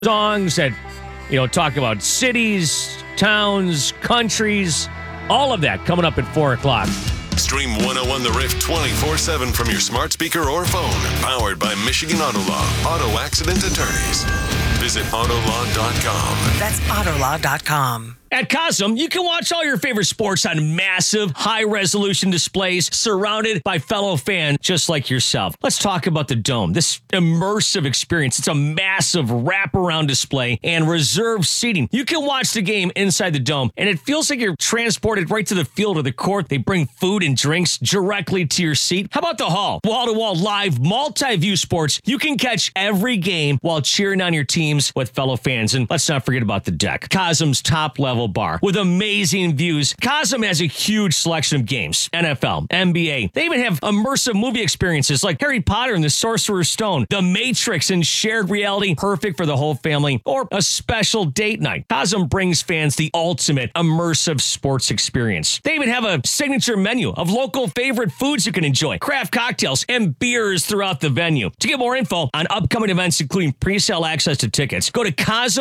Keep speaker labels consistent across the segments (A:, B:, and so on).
A: songs that, talk about cities, towns, countries, all of that coming up at 4 o'clock.
B: Stream 101 The Riff 24/7 from your smart speaker or phone. Powered by Michigan Auto Law. Auto accident attorneys. Visit Autolaw.com.
C: That's Autolaw.com.
A: At Cosm, you can watch all your favorite sports on massive, high-resolution displays surrounded by fellow fans just like yourself. Let's talk about the Dome, this immersive experience. It's a massive wraparound display and reserved seating. You can watch the game inside the Dome, and it feels like you're transported right to the field or the court. They bring food and drinks directly to your seat. How about the Hall? Wall-to-wall live, multi-view sports. You can catch every game while cheering on your teams with fellow fans. And let's not forget about the deck. Cosm's top-level bar with amazing views. Cosm has a huge selection of games. NFL, NBA. They even have immersive movie experiences like Harry Potter and the Sorcerer's Stone, The Matrix, and shared reality, perfect for the whole family, or a special date night. Cosm brings fans the ultimate immersive sports experience. They even have a signature menu of local favorite foods you can enjoy, craft cocktails, and beers throughout the venue. To get more info on upcoming events, including pre-sale access to tickets, go to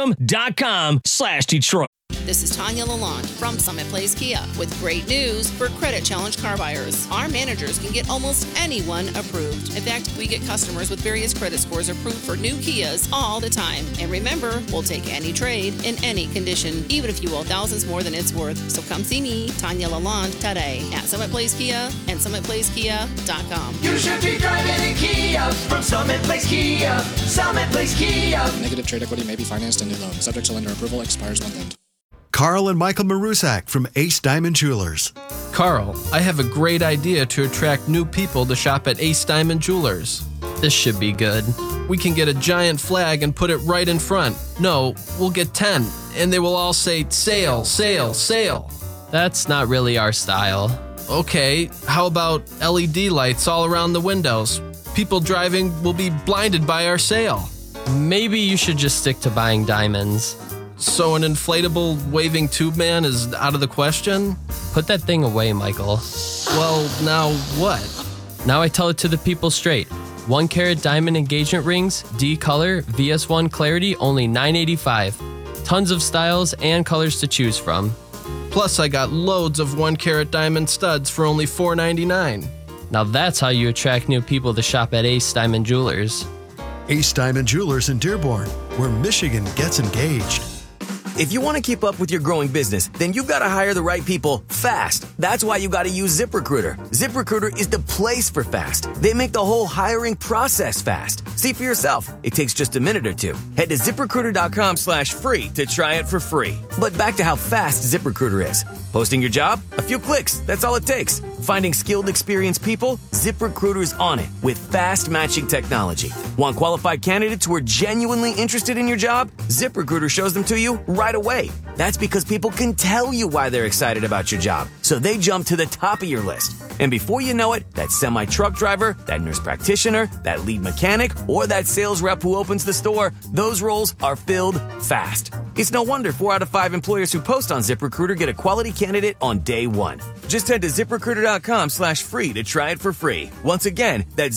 A: Cosm.com/Detroit.
D: This is Tanya Lalonde from Summit Place Kia with great news for credit challenge car buyers. Our managers can get almost anyone approved. In fact, we get customers with various credit scores approved for new Kias all the time. And remember, we'll take any trade in any condition, even if you owe thousands more than it's worth. So come see me, Tanya Lalonde, today at Summit Place Kia and SummitPlaceKia.com.
E: You should be driving in Kia from Summit Place Kia. Summit Place Kia.
F: Negative trade equity may be financed in new loan. Subject to lender approval. Expires month end.
G: Carl and Michael Marusak from Ace Diamond Jewelers.
H: Carl, I have a great idea to attract new people to shop at Ace Diamond Jewelers. This should be good. We can get a giant flag and put it right in front. No, we'll get 10, and they will all say, sale, sale, sale. That's not really our style. Okay, how about LED lights all around the windows? People driving will be blinded by our sale. Maybe you should just stick to buying diamonds. So an inflatable waving tube man is out of the question? Put that thing away, Michael. Well, now what? Now I tell it to the people straight. 1 carat diamond engagement rings, D color, VS1 clarity, only $9.85. Tons of styles and colors to choose from. Plus I got loads of 1 carat diamond studs for only $4.99. Now that's how you attract new people to shop at Ace Diamond Jewelers.
G: Ace Diamond Jewelers in Dearborn, where Michigan gets engaged.
I: If you want to keep up with your growing business, then you've got to hire the right people fast. That's why you got to use ZipRecruiter. ZipRecruiter is the place for fast. They make the whole hiring process fast. See for yourself. It takes just a minute or two. Head to ZipRecruiter.com/free to try it for free. But back to how fast ZipRecruiter is. Posting your job? A few clicks. That's all it takes. Finding skilled, experienced people? ZipRecruiter's on it with fast matching technology. Want qualified candidates who are genuinely interested in your job? ZipRecruiter shows them to you right away. That's because people can tell you why they're excited about your job, so they jump to the top of your list. And before you know it, that semi-truck driver, that nurse practitioner, that lead mechanic, or that sales rep who opens the store, those roles are filled fast. It's no wonder 4 out of 5 employers who post on ZipRecruiter get a quality candidate on day one. Just head to ZipRecruiter.com/free to try it for free. Once again, that's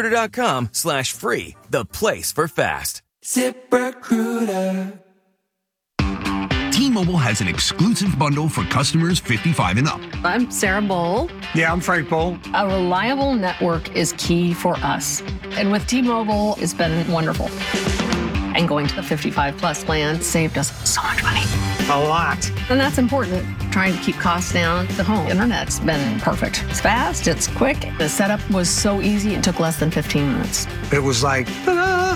I: ZipRecruiter.com/free, the place for fast.
E: ZipRecruiter.
J: T-Mobile has an exclusive bundle for customers 55 and up.
K: I'm Sarah Bowl.
L: Yeah, I'm Frank Bowl.
K: A reliable network is key for us. And with T-Mobile, it's been wonderful. And going to the 55 plus plan saved us so much money.
L: A lot.
K: And that's important. Trying to keep costs down. The home internet's been perfect. It's fast, it's quick. The setup was so easy, it took less than 15 minutes.
L: It was like, ta-da!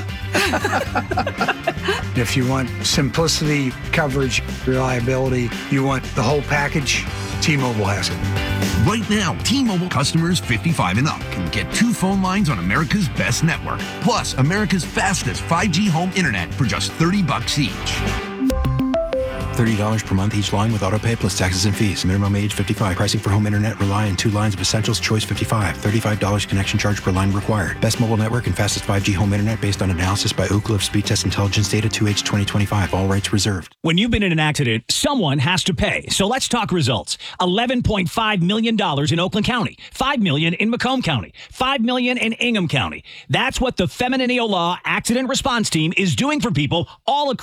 L: If you want simplicity, coverage, reliability, you want the whole package, T-Mobile has it.
J: Right now, T-Mobile customers 55 and up can get 2 phone lines on America's best network, plus America's fastest 5G home internet for just $30 each.
M: $30 per month each line with autopay plus taxes and fees. Minimum age 55. Pricing for home internet rely on 2 lines of Essentials Choice 55. $35 connection charge per line required. Best mobile network and fastest 5G home internet based on analysis by Ookla of Speed Test Intelligence Data 2H 2025. All rights reserved.
N: When you've been in an accident, someone has to pay. So let's talk results. $11.5 million in Oakland County, $5 million in Macomb County, $5 million in Ingham County. That's what the Feminine Law Accident Response Team is doing for people all across